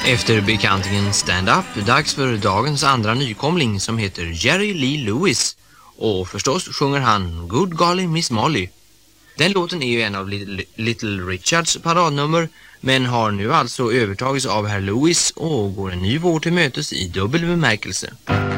Efter bekantingen stand-up, dags för dagens andra nykomling som heter Jerry Lee Lewis. Och förstås sjunger han Good Golly Miss Molly. Den låten är ju en av Little Richards paradnummer, men har nu alltså övertagits av herr Lewis och går en ny vår till mötes i dubbel bemärkelse.